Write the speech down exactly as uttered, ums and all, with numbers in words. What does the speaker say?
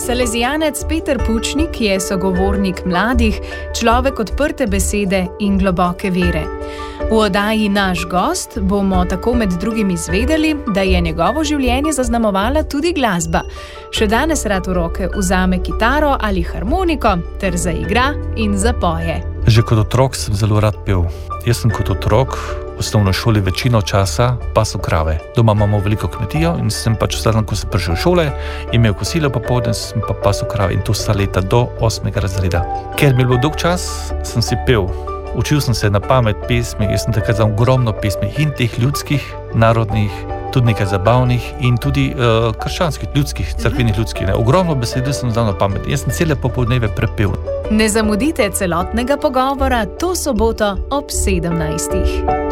Salezijanec Peter Pučnik je sogovornik mladih, človek odprte besede in globoke vere. V oddaji Naš gost bomo tako med drugim izvedeli, da je njegovo življenje zaznamovala tudi glasba. Še danes rad v roke vzame kitaro ali harmoniko ter zaigra in zapoje. Že kot otrok sem zelo rad pel. Jaz sem kot otrok v osnovni šoli večino časa pasel krave. Doma imamo veliko kmetijo in sem pač vsem, ko sem prišel v šole, imel kosilo popoldne, sem pa pasel krave in to sta leta do osmega razreda. Ker mi je bilo dolg čas, sem si pel. Učil sem se na pamet pesmi, jaz sem takrat za ogromno pesmi in teh ljudskih, narodnih, tudi nekaj zabavnih in tudi uh, krščanskih, ljudskih, cerkvenih ljudskih. Ne. Ogromno besedil sem znal na pamet. Jaz sem cele popoldneve prepel. Ne zamudite celotnega pogovora to soboto ob sedemnajstih.